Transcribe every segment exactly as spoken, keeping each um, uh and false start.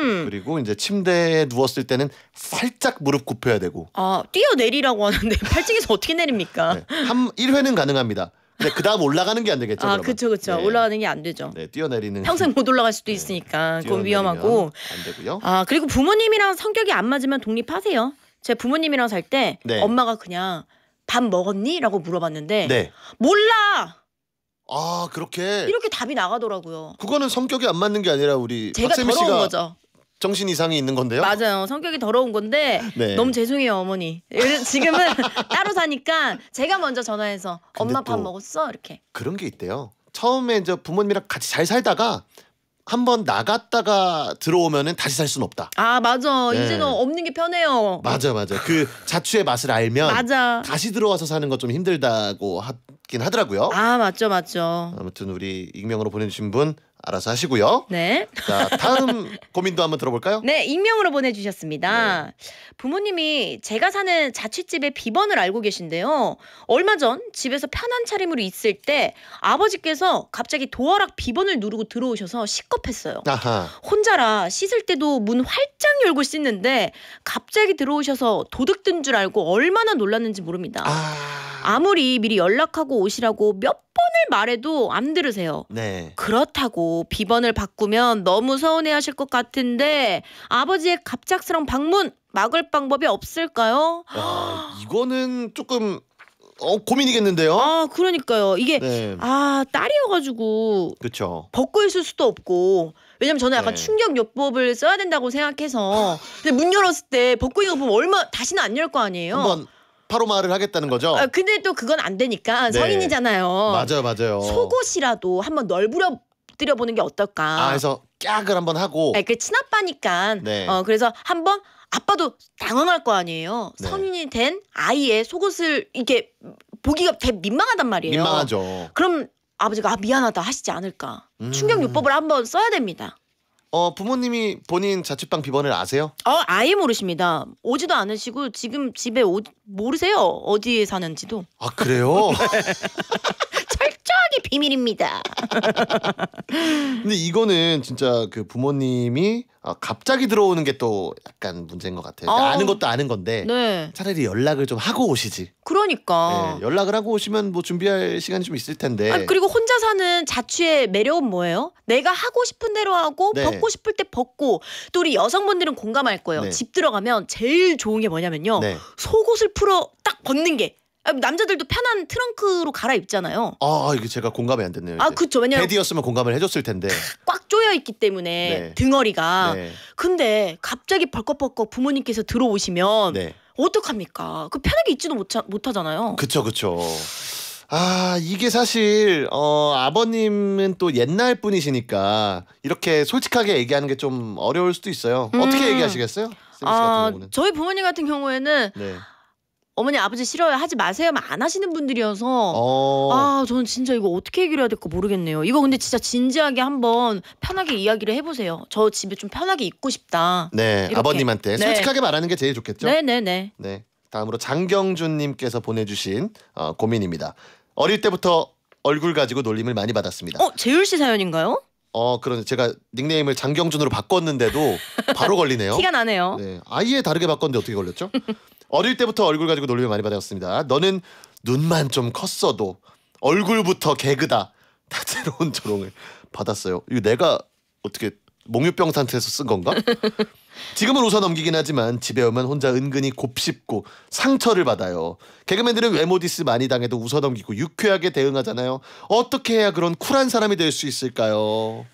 음. 그리고 이제 침대에 누웠을 때는 살짝 무릎 굽혀야 되고. 아, 뛰어내리라고 하는데 팔 층에서 어떻게 내립니까? 네. 한 일 회는 가능합니다. 근데 그 다음 올라가는 게 안 되겠죠. 아, 그러면. 그렇죠, 그렇죠. 네. 올라가는 게 안 되죠. 네, 뛰어내리는. 평생 못 올라갈 수도 있으니까 네. 그건 위험하고. 안 되고요. 아, 그리고 부모님이랑 성격이 안 맞으면 독립하세요. 제 부모님이랑 살 때 네. 엄마가 그냥 밥 먹었니? 라고 물어봤는데 네. 몰라! 아, 그렇게. 이렇게 답이 나가더라고요. 그거는 성격이 안 맞는 게 아니라 우리 제가 박세미 더러운 씨가 거죠. 정신 이상이 있는 건데요. 맞아요. 성격이 더러운 건데 네. 너무 죄송해요, 어머니. 지금은 따로 사니까 제가 먼저 전화해서 엄마 밥 먹었어? 이렇게. 그런 게 있대요. 처음에 이제 부모님이랑 같이 잘 살다가 한번 나갔다가 들어오면은 다시 살 수는 없다. 아, 맞아. 네. 이제는 없는 게 편해요. 맞아, 맞아. 그 자취의 맛을 알면 맞아. 다시 들어와서 사는 건 좀 힘들다고 하긴 하더라고요. 아, 맞죠, 맞죠. 아무튼 우리 익명으로 보내주신 분 알아서 하시고요. 네. 자, 다음 고민도 한번 들어볼까요? 네, 익명으로 보내주셨습니다. 네. 부모님이 제가 사는 자취집의 비번을 알고 계신데요. 얼마 전 집에서 편한 차림으로 있을 때 아버지께서 갑자기 도어락 비번을 누르고 들어오셔서 시겁했어요. 아하. 혼자라 씻을 때도 문 활짝 열고 씻는데 갑자기 들어오셔서 도둑 든 줄 알고 얼마나 놀랐는지 모릅니다. 아... 아무리 미리 연락하고 오시라고 몇 번을 말해도 안 들으세요. 네. 그렇다고 비번을 바꾸면 너무 서운해하실 것 같은데 아버지의 갑작스런 방문 막을 방법이 없을까요? 아, 이거는 조금 어, 고민이겠는데요. 아, 그러니까요. 이게 네. 아, 딸이어가지고 그렇죠. 벗고 있을 수도 없고. 왜냐면 저는 약간 네. 충격요법을 써야 된다고 생각해서 근데 문 열었을 때 벗고 있는 거 보면 얼마 다시는 안 열 거 아니에요. 한번 바로 말을 하겠다는 거죠. 아, 근데 또 그건 안 되니까 네. 성인이잖아요. 맞아요, 맞아요. 속옷이라도 한번 널브러 드려보는 게 어떨까. 아, 그래서 깍을 한번 하고. 그 친아빠니까. 네. 어, 그래서 한번 아빠도 당황할 거 아니에요. 네. 성인이 된 아이의 속옷을 이렇게 보기가 되게 민망하단 말이에요. 민망하죠. 그럼 아버지가 아, 미안하다 하시지 않을까. 음. 충격요법을 한번 써야 됩니다. 어, 부모님이 본인 자취방 비번을 아세요? 어, 아예 모르십니다. 오지도 않으시고 지금 집에 오, 모르세요. 어디에 사는지도. 아, 그래요? 철저하게 비밀입니다. 근데 이거는 진짜 그 부모님이 아, 갑자기 들어오는 게 또 약간 문제인 것 같아요. 어. 아는 것도 아는 건데 네. 차라리 연락을 좀 하고 오시지. 그러니까. 네, 연락을 하고 오시면 뭐 준비할 시간이 좀 있을 텐데. 아, 그리고 혼자 사는 자취의 매력은 뭐예요? 내가 하고 싶은 대로 하고 네. 벗고 싶을 때 벗고 또 우리 여성분들은 공감할 거예요. 네. 집 들어가면 제일 좋은 게 뭐냐면요. 네. 속옷을 풀어 딱 벗는 게. 아, 남자들도 편한 트렁크로 갈아입잖아요. 아, 이게 제가 공감이 안 됐네요. 아, 이제. 그쵸. 왜냐면 데디였으면 공감을 해줬을 텐데. 꽉 조여 있기 때문에 네. 등어리가. 네. 근데 갑자기 벌컥벌컥 부모님께서 들어오시면 네. 어떡합니까? 그 편하게 있지도 못, 못 하잖아요. 그쵸, 그쵸. 아, 이게 사실 어, 아버님은 또 옛날 분이시니까 이렇게 솔직하게 얘기하는 게 좀 어려울 수도 있어요. 음. 어떻게 얘기하시겠어요? 쌤 씨 아, 같은 경우는. 저희 부모님 같은 경우에는 네. 어머니 아버지 싫어요 하지 마세요만 안 하시는 분들이어서 어. 아, 저는 진짜 이거 어떻게 얘기를 해야 될까 모르겠네요. 이거 근데 진짜 진지하게 한번 편하게 이야기를 해보세요. 저 집에 좀 편하게 있고 싶다. 네, 이렇게. 아버님한테 네. 솔직하게 말하는 게 제일 좋겠죠. 네네네. 네. 다음으로 장경준님께서 보내주신 어, 고민입니다. 어릴 때부터 얼굴 가지고 놀림을 많이 받았습니다. 어, 재율 씨 사연인가요? 어, 그런 제가 닉네임을 장경준으로 바꿨는데도 바로 걸리네요. 티가 나네요. 네, 아예 다르게 바꿨는데 어떻게 걸렸죠? 어릴 때부터 얼굴 가지고 놀림을 많이 받았습니다. 너는 눈만 좀 컸어도 얼굴부터 개그다. 다채로운 조롱을 받았어요. 이거 내가 어떻게 몽유병 상태에서 쓴 건가? 지금은 웃어 넘기긴 하지만 집에 오면 혼자 은근히 곱씹고 상처를 받아요. 개그맨들은 외모 디스 많이 당해도 웃어 넘기고 유쾌하게 대응하잖아요. 어떻게 해야 그런 쿨한 사람이 될 수 있을까요?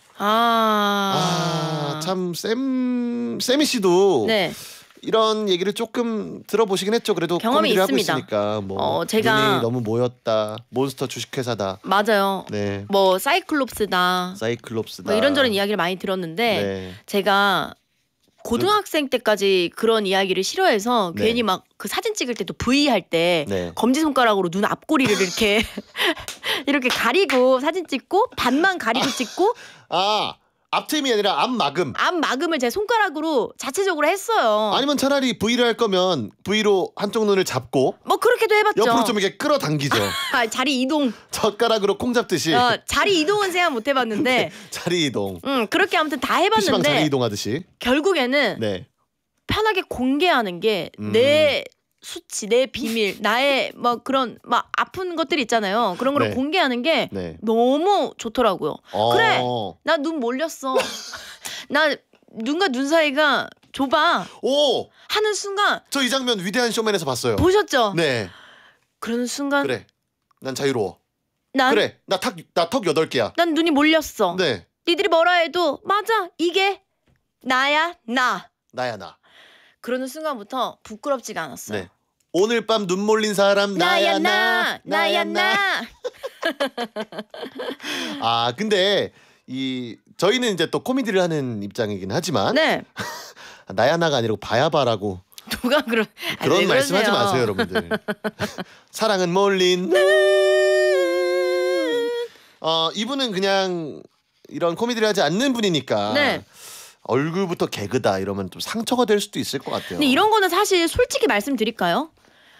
아, 아, 참 쌤, 쌤이 씨도 네. 이런 얘기를 조금 들어보시긴 했죠. 그래도 경험이 코미디를 있습니다. 하고 있으니까 뭐 어, 제가- 눈이 너무 모였다. 몬스터 주식회사다. 맞아요. 네. 뭐 사이클롭스다. 사이클롭스다. 뭐 이런저런 이야기를 많이 들었는데 네. 제가 고등학생 때까지 그런 이야기를 싫어해서 네. 괜히 막 그 사진 찍을 때도 V 할 때 네. 검지 손가락으로 눈 앞꼬리를 이렇게 이렇게 가리고 사진 찍고 반만 가리고 찍고 아, 앞트임이 아니라 앞마금. 앞 마금을 제 손가락으로 자체적으로 했어요. 아니면 차라리 V를 할 거면 V로 한쪽 눈을 잡고 뭐 그렇게도 해봤죠. 옆으로 좀 이렇게 끌어당기죠. 아, 자리 이동. 젓가락으로 콩 잡듯이. 어, 자리 이동은 생각 못 해봤는데. 자리 이동. 응, 그렇게 아무튼 다 피시방 해봤는데 자리 이동하듯이. 결국에는 네. 편하게 공개하는 게 내 음. 수치, 내 비밀, 나의 뭐 그런 막 아픈 것들 있잖아요. 그런 거를 네. 공개하는 게 네. 너무 좋더라고요. 어. 그래, 나 눈 몰렸어. 나 눈과 눈 사이가 좁아 오! 하는 순간 저 이 장면 위대한 쇼맨에서 봤어요. 보셨죠? 네. 그러는 순간 그래. 난 자유로워. 난, 그래. 나 탁 나 턱 여덟 개야. 난 눈이 몰렸어. 네. 니들이 뭐라 해도 맞아, 이게 나야 나. 나야 나. 그러는 순간부터 부끄럽지가 않았어요. 네. 오늘 밤 눈 몰린 사람 나야 나. 나야 나. 아, 근데 이 저희는 이제 또 코미디를 하는 입장이긴 하지만 네. 나야 나가 아니고 바야바라고 누가 그런 아, 그런 왜 말씀하지 그러세요? 마세요, 여러분들. 사랑은 몰린. 어, 이분은 그냥 이런 코미디를 하지 않는 분이니까 네. 얼굴부터 개그다 이러면 좀 상처가 될 수도 있을 것 같아요. 근데 이런 거는 사실 솔직히 말씀드릴까요?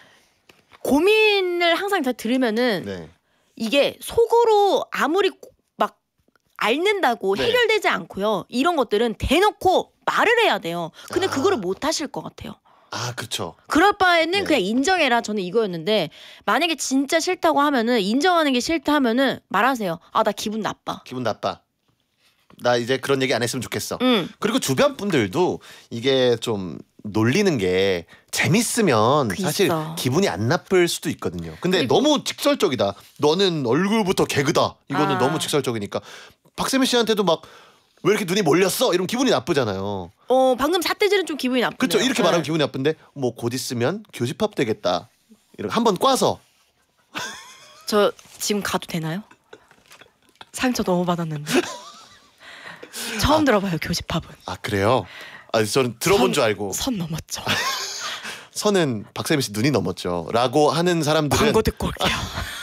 고민을 항상 다 들으면은 네. 이게 속으로 아무리 막 앓는다고 네. 해결되지 않고요. 이런 것들은 대놓고 말을 해야 돼요. 근데 아. 그거를 못 하실 것 같아요. 아, 그렇죠. 그럴 바에는 네. 그냥 인정해라. 저는 이거였는데 만약에 진짜 싫다고 하면은 인정하는 게 싫다 하면은 말하세요. 아, 나 기분 나빠. 기분 나빠. 나 이제 그런 얘기 안 했으면 좋겠어. 응. 그리고 주변 분들도 이게 좀 놀리는 게 재밌으면 그 사실 있어. 기분이 안 나쁠 수도 있거든요. 근데 그리고- 너무 직설적이다. 너는 얼굴부터 개그다. 이거는 아. 너무 직설적이니까 박세미 씨한테도 막 왜 이렇게 눈이 몰렸어? 이런 기분이 나쁘잖아요. 어, 방금 삿대질은 좀 기분이 나쁘네요. 그렇죠. 이렇게 네. 말하면 기분이 나쁜데 뭐 곧 있으면 교집합 되겠다. 이렇게 한번 꽈서 저 지금 가도 되나요? 상처 너무 받았는데. 처음 들어봐요, 교집합은. 아, 그래요? 아, 저는 들어본 선- 줄 알고 선 넘었죠. 선은 박세미 씨 눈이 넘었죠. 라고 하는 사람들은 광고 듣고 올게요.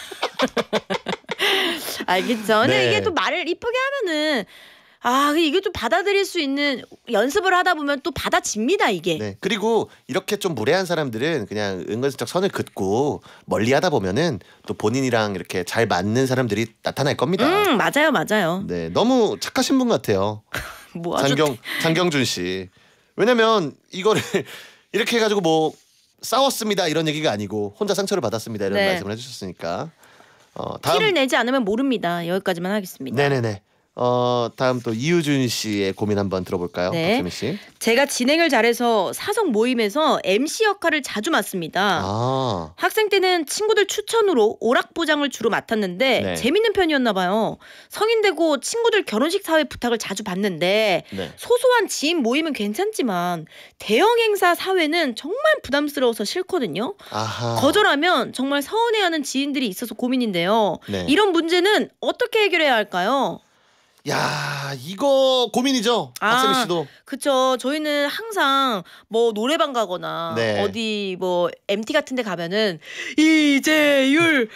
알겠죠. 근데 네. 이게 또 말을 이쁘게 하면은 아, 이게 좀 받아들일 수 있는 연습을 하다 보면 또 받아집니다, 이게. 네. 그리고 이렇게 좀 무례한 사람들은 그냥 은근슬쩍 선을 긋고 멀리 하다 보면은 또 본인이랑 이렇게 잘 맞는 사람들이 나타날 겁니다. 음, 맞아요, 맞아요. 네. 너무 착하신 분 같아요. 뭐 아주 장경 장경준 씨. 왜냐면 이거를 이렇게 해 가지고 뭐 싸웠습니다 이런 얘기가 아니고 혼자 상처를 받았습니다 이런 네. 말씀을 해 주셨으니까 어, 다음 티를 내지 않으면 모릅니다. 여기까지만 하겠습니다. 네네네. 어, 다음 또 이유준 씨의 고민 한번 들어볼까요? 네. 박세미 씨. 제가 진행을 잘해서 사석 모임에서 엠씨 역할을 자주 맡습니다. 아. 학생 때는 친구들 추천으로 오락부장을 주로 맡았는데 네. 재밌는 편이었나 봐요. 성인 되고 친구들 결혼식 사회 부탁을 자주 받는데 네. 소소한 지인 모임은 괜찮지만 대형 행사 사회는 정말 부담스러워서 싫거든요. 아하. 거절하면 정말 서운해하는 지인들이 있어서 고민인데요. 네. 이런 문제는 어떻게 해결해야 할까요? 야, 이거 고민이죠. 아. 박세미 씨도. 그쵸. 저희는 항상 뭐 노래방 가거나 네. 어디 뭐 엠티 같은 데 가면은 이재율,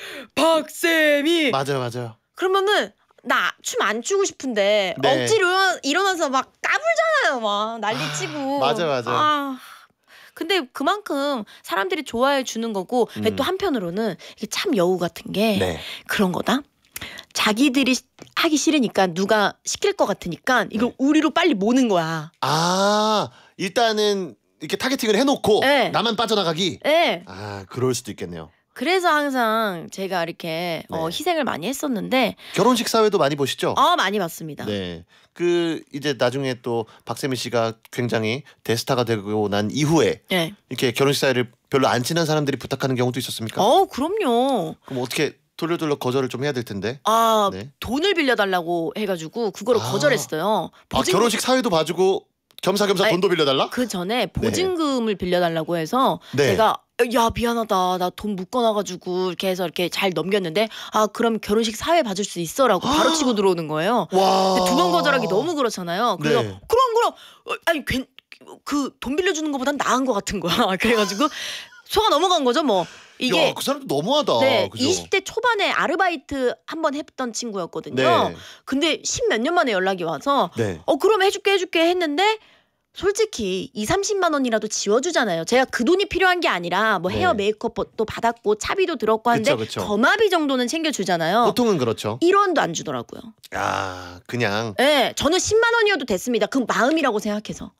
박세미 맞아요, 맞아요. 그러면은 나 춤 안 추고 싶은데 네. 억지로 일어나- 일어나서 막 까불잖아요. 막 난리치고. 맞아, 맞아. 아, 근데 그만큼 사람들이 좋아해 주는 거고 음. 또 한편으로는 이게 참 여우 같은 게 네. 그런 거다. 자기들이 시- 하기 싫으니까 누가 시킬 것 같으니까 이걸 네. 우리로 빨리 모는 거야. 아, 일단은 이렇게 타겟팅을 해놓고 네. 나만 빠져나가기. 예. 아, 그럴 수도 있겠네요. 그래서 항상 제가 이렇게 어, 네. 희생을 많이 했었는데 결혼식 사회도 많이 보시죠? 어 많이 봤습니다. 네. 그 이제 나중에 또 박세미 씨가 굉장히 대스타가 되고 난 이후에 예. 이렇게 결혼식 사회를 별로 안 친한 사람들이 부탁하는 경우도 있었습니까? 어 그럼요. 그럼 어떻게 돌려돌려 거절을 좀 해야 될 텐데. 아 네. 돈을 빌려달라고 해가지고 그거를 아. 거절했어요. 아, 보증- 결혼식 사회도 봐주고 겸사겸사 아니, 돈도 빌려달라? 그 전에 보증금을 빌려달라고 해서 네. 제가 야 미안하다 나 돈 묶어놔가지고 이렇게 해서 이렇게 잘 넘겼는데 아 그럼 결혼식 사회 봐줄 수 있어라고 바로 치고 들어오는 거예요. 와. 두 번 거절하기 너무 그렇잖아요. 그래서 네. 그럼 그럼 어, 아니 그 돈 빌려주는 것보단 나은 것 같은 거야. 그래가지고 속아 넘어간 거죠 뭐. 이게 야, 그 사람도 너무하다. 네, 그죠? 이십 대 초반에 아르바이트 한번 했던 친구였거든요. 네. 근데 십몇 년 만에 연락이 와서 네. 어 그럼 해줄게 해줄게 했는데 솔직히 이삼십만 원이라도 지워주잖아요. 제가 그 돈이 필요한 게 아니라 뭐 헤어 네. 메이크업도 받았고 차비도 들었고 한데 그쵸, 그쵸. 거마비 정도는 챙겨주잖아요. 보통은 그렇죠. 일 원도 안 주더라고요. 야, 그냥 네, 저는 십만 원이어도 됐습니다. 그 마음이라고 생각해서.